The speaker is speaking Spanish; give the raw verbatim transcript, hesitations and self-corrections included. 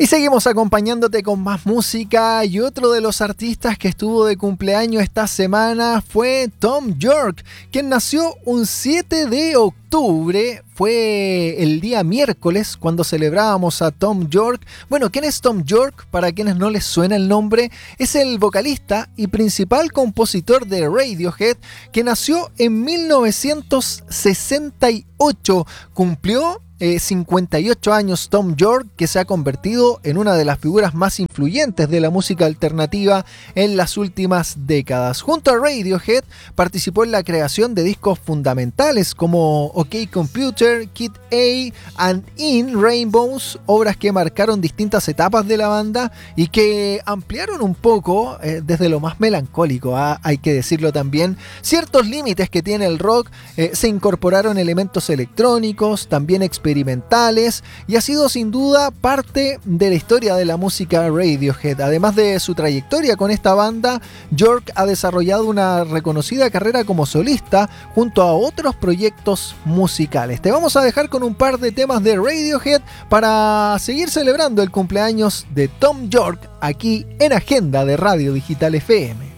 Y seguimos acompañándote con más música, y otro de los artistas que estuvo de cumpleaños esta semana fue Thom Yorke, quien nació un siete de octubre. Fue el día miércoles cuando celebrábamos a Thom Yorke. Bueno, ¿quién es Thom Yorke? Para quienes no les suena el nombre, es el vocalista y principal compositor de Radiohead, que nació en mil novecientos sesenta y ocho. Cumplió Eh, cincuenta y ocho años Thom Yorke, que se ha convertido en una de las figuras más influyentes de la música alternativa en las últimas décadas. Junto a Radiohead participó en la creación de discos fundamentales como OK Computer, Kid A and In Rainbows, obras que marcaron distintas etapas de la banda y que ampliaron un poco, eh, desde lo más melancólico, ¿eh? hay que decirlo también, ciertos límites que tiene el rock. Eh, se incorporaron elementos electrónicos, también experimentales, experimentales, y ha sido sin duda parte de la historia de la música Radiohead. Además de su trayectoria con esta banda, Yorke ha desarrollado una reconocida carrera como solista junto a otros proyectos musicales. Te vamos a dejar con un par de temas de Radiohead para seguir celebrando el cumpleaños de Thom Yorke aquí en Agenda de Radio Digital F M.